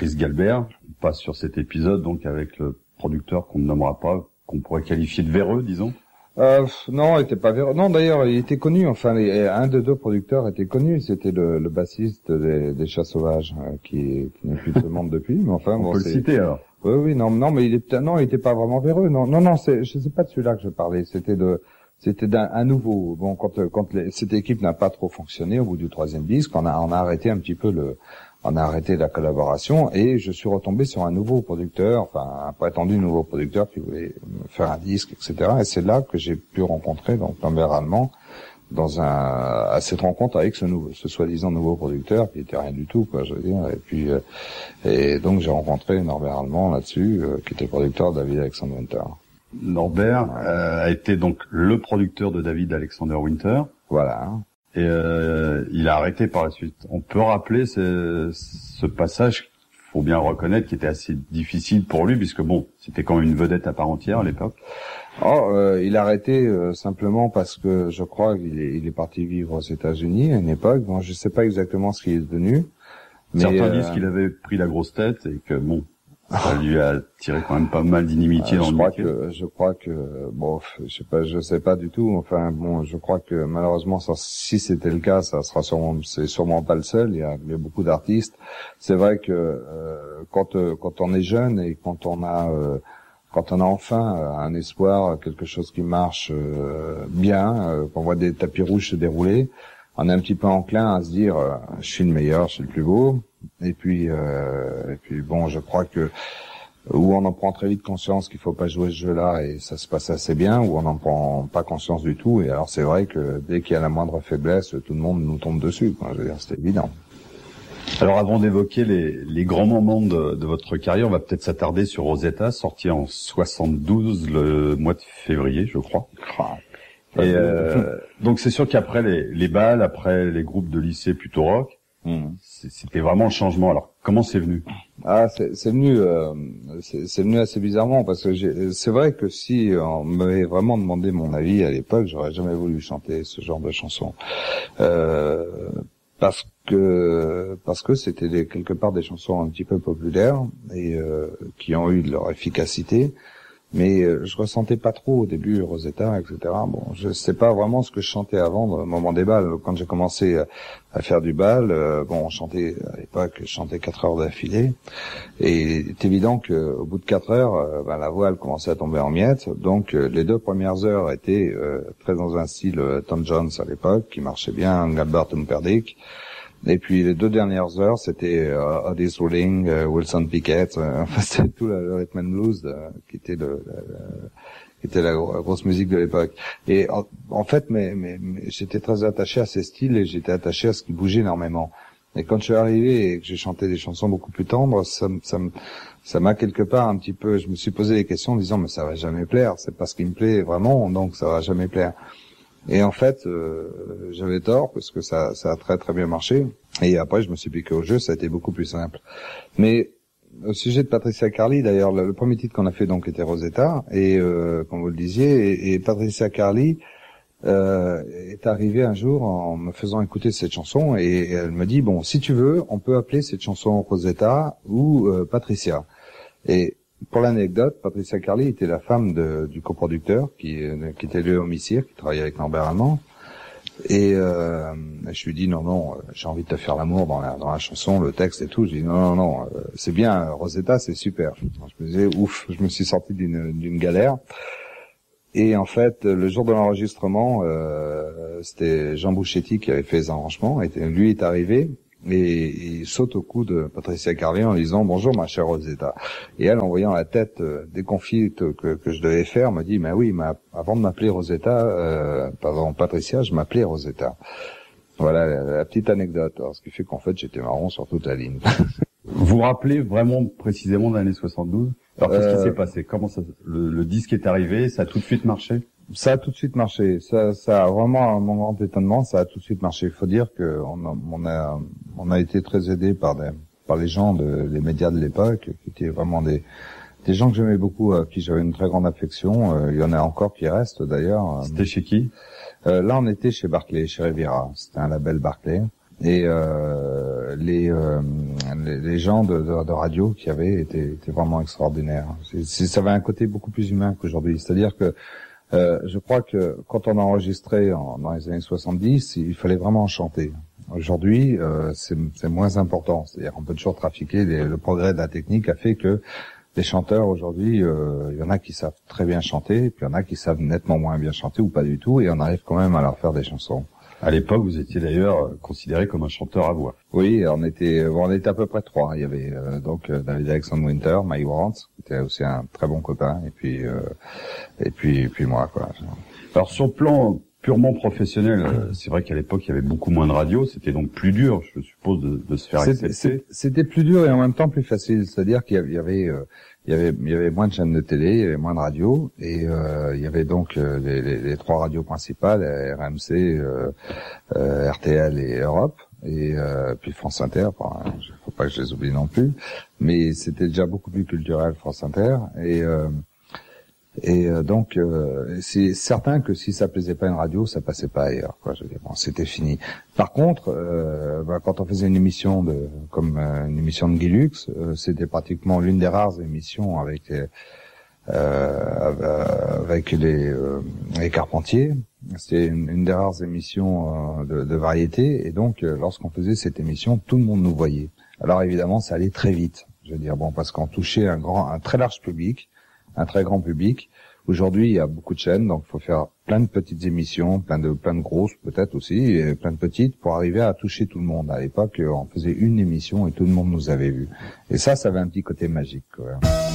Patrice Galbert. On passe sur cet épisode donc avec le producteur qu'on ne nommera pas, qu'on pourrait qualifier de véreux, disons. Non, il était pas véreux. Non, d'ailleurs, il était connu. Enfin, un des deux producteurs était connu. C'était le bassiste des Chats Sauvages, qui n'est plus de ce monde depuis. Mais enfin, on peut le citer alors. Oui, non, mais il était pas vraiment véreux. Non, je sais pas de celui-là que je parlais. C'était d'un nouveau. Bon, cette équipe n'a pas trop fonctionné au bout du troisième disque, on a arrêté un petit peu on a arrêté la collaboration et je suis retombé sur un nouveau producteur, enfin un prétendu nouveau producteur qui voulait faire un disque, etc. Et c'est là que j'ai pu rencontrer donc Norbert Allemand à cette rencontre avec ce soi-disant nouveau producteur qui était rien du tout, quoi, je veux dire. Et puis et donc j'ai rencontré Norbert Allemand là-dessus, qui était producteur de David Alexander Winter. Norbert a été donc le producteur de David Alexander Winter. Voilà. Et il a arrêté par la suite. On peut rappeler ce passage, faut bien le reconnaître, qui était assez difficile pour lui, puisque bon, c'était quand même une vedette à part entière à l'époque. Il a arrêté simplement parce que je crois qu'il est parti vivre aux États-Unis à une époque. Bon, je sais pas exactement ce qu'il est devenu. Mais certains disent qu'il avait pris la grosse tête et que bon, ça lui a tiré quand même pas mal d'inimitié dans le métier. Je crois que bon, je sais pas du tout. Enfin bon, je crois que malheureusement, si c'était le cas, c'est sûrement pas le seul. Il y a beaucoup d'artistes. C'est vrai que quand on est jeune et quand on a enfin un espoir, quelque chose qui marche bien, qu'on voit des tapis rouges se dérouler, on est un petit peu enclin à se dire je suis le meilleur, je suis le plus beau. Et puis bon, je crois que où on en prend très vite conscience qu'il faut pas jouer ce jeu-là et ça se passe assez bien, ou on n'en prend pas conscience du tout. Et alors c'est vrai que dès qu'il y a la moindre faiblesse, tout le monde nous tombe dessus, quoi. Je veux dire, c'est évident. Alors avant d'évoquer les grands moments de votre carrière, on va peut-être s'attarder sur Rosetta, sorti en 72 le mois de février, je crois. Et donc c'est sûr qu'après les bals, après les groupes de lycée plutôt rock, c'était vraiment le changement. Alors comment c'est venu? C'est venu assez bizarrement, parce que c'est vrai que si on m'avait vraiment demandé mon avis à l'époque, j'aurais jamais voulu chanter ce genre de chanson. Parce que c'était quelque part des chansons un petit peu populaires et qui ont eu leur efficacité. Mais je ressentais pas trop au début Rosetta, etc. Bon, je sais pas vraiment ce que je chantais avant, au moment des balles. Quand j'ai commencé à faire du bal, on chantait à l'époque, je chantais 4 heures d'affilée, et il est évident que au bout de 4 heures, la voix elle commençait à tomber en miettes. Donc les 2 premières heures étaient très dans un style Tom Jones à l'époque, qui marchait bien, Gilbert Humperdinck. Et puis les 2 dernières heures, c'était Otis Redding, Wilson Pickett, enfin c'était tout le rhythm and blues qui était la grosse musique de l'époque. Et en fait, mais j'étais très attaché à ces styles et j'étais attaché à ce qui bougeait énormément. Et quand je suis arrivé et que j'ai chanté des chansons beaucoup plus tendres, ça m'a quelque part un petit peu, je me suis posé des questions en disant mais ça va jamais plaire, c'est pas ce qui me plaît vraiment, donc ça va jamais plaire. Et en fait, j'avais tort, parce que ça a très très bien marché. Et après, je me suis piqué au jeu, ça a été beaucoup plus simple. Mais au sujet de Patricia Carly, d'ailleurs, le premier titre qu'on a fait donc était Rosetta, et comme vous le disiez, et Patricia Carly est arrivée un jour en me faisant écouter cette chanson, et elle me dit bon, si tu veux, on peut appeler cette chanson Rosetta ou Patricia. Et pour l'anecdote, Patricia Carly était la femme du coproducteur qui était Léo Missire, qui travaillait avec Norbert Allemand. Et je lui dis non, j'ai envie de te faire l'amour dans la chanson, le texte et tout. Je dis non, c'est bien, Rosetta, c'est super. Je me disais ouf, je me suis sorti d'une galère. Et en fait, le jour de l'enregistrement, c'était Jean Bouchetti qui avait fait les arrangements. Et lui est arrivé. Et il saute au cou de Patricia Carly en disant bonjour ma chère Rosetta. Et elle, en voyant la tête déconfite que je devais faire, m'a dit mais oui, avant de m'appeler Rosetta, Patricia, je m'appelais Rosetta. Voilà la petite anecdote. Alors, ce qui fait qu'en fait j'étais marron sur toute la ligne. Vous vous rappelez vraiment précisément de l'année 72? Alors qu'est-ce qui s'est passé? Comment ça, le disque est arrivé? Ça a tout de suite marché? Ça a tout de suite marché. Ça a vraiment, à mon grand étonnement, ça a tout de suite marché. Il faut dire que on a été très aidé par les gens les médias de l'époque, qui étaient vraiment des gens que j'aimais beaucoup, à qui j'avais une très grande affection. Il y en a encore qui restent d'ailleurs. C'était chez qui? Là, on était chez Barclay, chez Riviera. C'était un label Barclay. Et les gens de radio qui avaient étaient vraiment extraordinaires. Ça avait un côté beaucoup plus humain qu'aujourd'hui. C'est-à-dire que je crois que quand on a enregistré dans les années 70, il fallait vraiment chanter. Aujourd'hui, c'est moins important. C'est-à-dire qu'on peut toujours trafiquer. Le progrès de la technique a fait que les chanteurs aujourd'hui, il y en a qui savent très bien chanter, puis il y en a qui savent nettement moins bien chanter ou pas du tout, et on arrive quand même à leur faire des chansons. À l'époque, vous étiez d'ailleurs considéré comme un chanteur à voix. Oui, on était à peu près 3. Il y avait donc David Alexander Winter, Mike Brandt, qui était aussi un très bon copain, et puis moi, quoi. Alors sur le plan purement professionnel, c'est vrai qu'à l'époque il y avait beaucoup moins de radios, c'était donc plus dur, je suppose, de se faire accepter. C'était plus dur et en même temps plus facile, c'est-à-dire qu'il y avait moins de chaînes de télé, il y avait moins de radios, et il y avait donc les 3 radios principales, RMC, RTL et Europe, et puis France Inter. Faut pas que je les oublie non plus, mais c'était déjà beaucoup plus culturel France Inter, et donc c'est certain que si ça plaisait pas à une radio, ça passait pas ailleurs, quoi. Je veux dire, bon, c'était fini. Par contre, quand on faisait une émission comme une émission de Guy Lux, c'était pratiquement l'une des rares émissions avec les Carpentiers. C'était une des rares émissions de variété, et donc lorsqu'on faisait cette émission, tout le monde nous voyait. Alors évidemment, ça allait très vite. Je veux dire, bon, parce qu'on touchait un très large public, un très grand public. Aujourd'hui, il y a beaucoup de chaînes, donc il faut faire plein de petites émissions, plein de grosses peut-être aussi, et plein de petites pour arriver à toucher tout le monde. À l'époque, on faisait une émission et tout le monde nous avait vus. Et ça avait un petit côté magique, quoi.